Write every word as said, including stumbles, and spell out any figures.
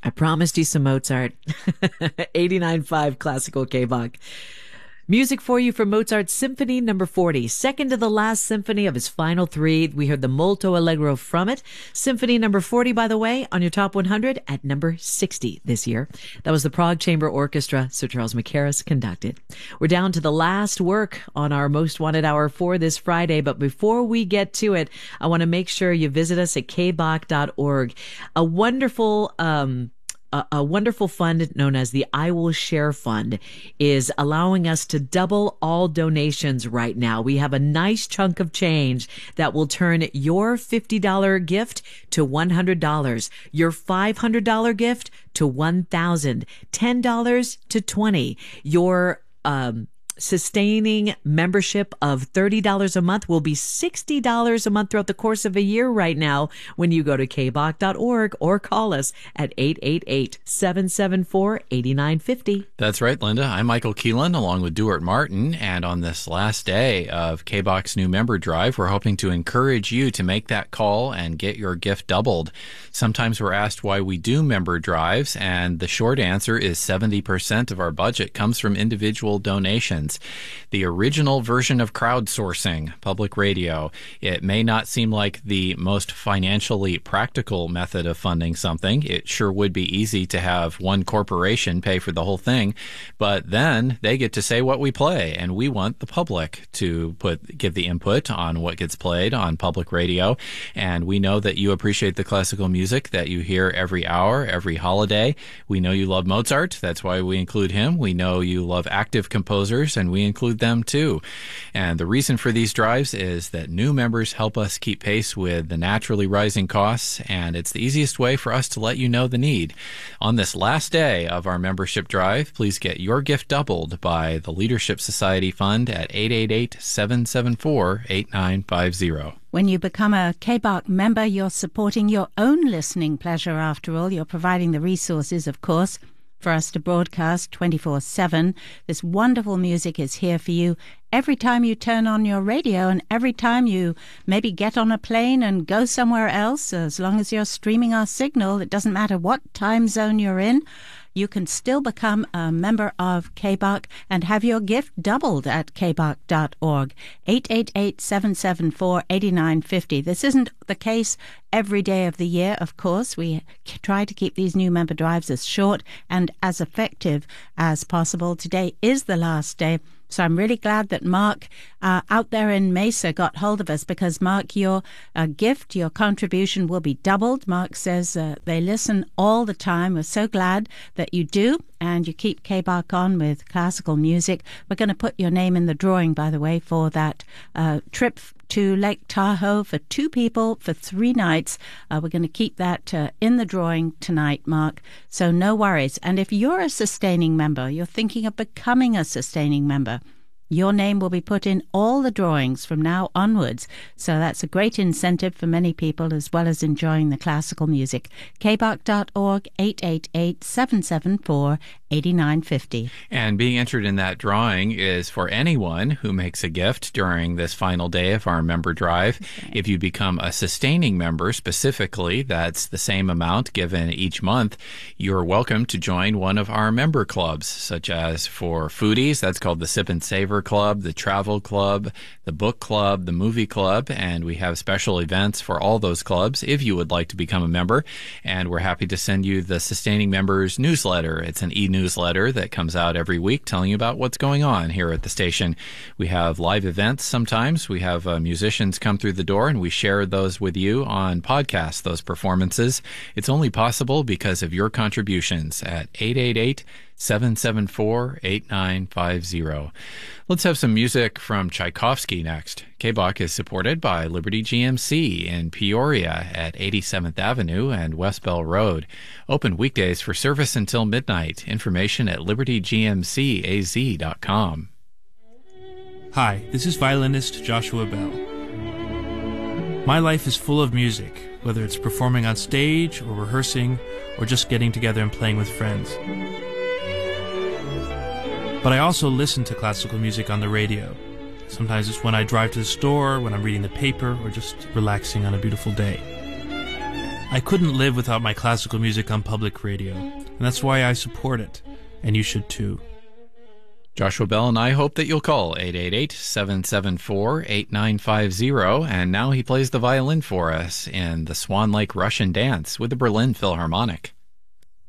I promised you some Mozart. eighty-nine point five Classical K-Bach. Music for you from Mozart's Symphony number forty, second to the last symphony of his final three. We heard the Molto Allegro from it. Symphony number forty, by the way, on your top one hundred at number sixty this year. That was the Prague Chamber Orchestra, Sir Charles Mackerras conducted. We're down to the last work on our Most Wanted Hour for this Friday, but before we get to it, I want to make sure you visit us at k bach dot org. A wonderful, um, A, a wonderful fund known as the I Will Share Fund is allowing us to double all donations right now. We have a nice chunk of change that will turn your fifty dollars gift to one hundred dollars, your five hundred dollars gift to one thousand dollars, ten dollars to twenty dollars, your um sustaining membership of thirty dollars a month will be sixty dollars a month throughout the course of a year right now when you go to k bach dot org or call us at eight eight eight, seven seven four, eight nine five zero. That's right, Linda. I'm Michael Keelan along with Duart Martin, and on this last day of K-Bach's new member drive, we're hoping to encourage you to make that call and get your gift doubled. Sometimes we're asked why we do member drives, and the short answer is seventy percent of our budget comes from individual donations. The original version of crowdsourcing, public radio. It may not seem like the most financially practical method of funding something. It sure would be easy to have one corporation pay for the whole thing, but then they get to say what we play, and we want the public to put give the input on what gets played on public radio. And we know that you appreciate the classical music that you hear every hour, every holiday. We know you love Mozart. That's why we include him. We know you love active composers, and we include them too. And the reason for these drives is that new members help us keep pace with the naturally rising costs, and it's the easiest way for us to let you know the need. On this last day of our membership drive, please get your gift doubled by the Leadership Society Fund at eight eight eight, seven seven four, eight nine five zero. When you become a K-Bach member, you're supporting your own listening pleasure after all. You're providing the resources, of course, for us to broadcast twenty-four seven. This wonderful music is here for you every time you turn on your radio and every time you maybe get on a plane and go somewhere else. As long as you're streaming our signal, it doesn't matter what time zone you're in. You can still become a member of K-Bach and have your gift doubled at k bach dot org. eight eight eight, seven seven four, eight nine five zero. This isn't the case every day of the year, of course. We try to keep these new member drives as short and as effective as possible. Today is the last day. So I'm really glad that Mark uh, out there in Mesa got hold of us, because, Mark, your uh, gift, your contribution will be doubled. Mark says uh, they listen all the time. We're so glad that you do, and you keep K-Bach on with classical music. We're going to put your name in the drawing, by the way, for that uh, trip to Lake Tahoe for two people for three nights. Uh, we're going to keep that uh, in the drawing tonight, Mark. So no worries. And if you're a sustaining member, you're thinking of becoming a sustaining member, your name will be put in all the drawings from now onwards. So that's a great incentive for many people, as well as enjoying the classical music. k bach dot org, eight eight eight, seven seven four, eight nine five zero. And being entered in that drawing is for anyone who makes a gift during this final day of our member drive. Okay. If you become a sustaining member specifically, that's the same amount given each month, you're welcome to join one of our member clubs, such as for foodies, that's called the Sip and Savor Club, the Travel Club, the Book Club, the Movie Club, and we have special events for all those clubs if you would like to become a member. And we're happy to send you the Sustaining Members newsletter. It's an e-newsletter that comes out every week telling you about what's going on here at the station. We have live events sometimes. We have uh, musicians come through the door, and we share those with you on podcasts, those performances. It's only possible because of your contributions at eight eight eight, seven seven four, eight nine five zero. Let's have some music from Tchaikovsky next. K-Bach is supported by Liberty G M C in Peoria at eighty-seventh Avenue and West Bell Road. Open weekdays for service until midnight. Information at liberty g m c a z dot com. Hi, this is violinist Joshua Bell. My life is full of music, whether it's performing on stage or rehearsing or just getting together and playing with friends. But I also listen to classical music on the radio. Sometimes it's when I drive to the store, when I'm reading the paper, or just relaxing on a beautiful day. I couldn't live without my classical music on public radio, and that's why I support it, and you should too. Joshua Bell and I hope that you'll call eight eight eight, seven seven four, eight nine five zero, and now he plays the violin for us in the Swan Lake Russian Dance with the Berlin Philharmonic.